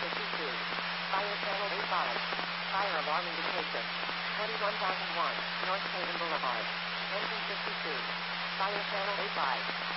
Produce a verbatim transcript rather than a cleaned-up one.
two. Fire channel eight five. Fire alarm indication. twenty-one thousand one, North Haven Boulevard. Engine fifty-two. Fire channel eight five.